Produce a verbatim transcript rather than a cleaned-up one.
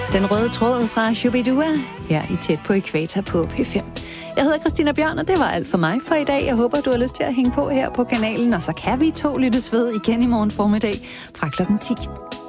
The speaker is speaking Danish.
Den røde tråd fra Shubidua her i Tæt på Ækvator på P fem. Jeg hedder Christina Bjørn, og det var alt for mig for i dag. Jeg håber, du har lyst til at hænge på her på kanalen, og så kan vi to lyttes ved igen i morgen formiddag fra klokken ti.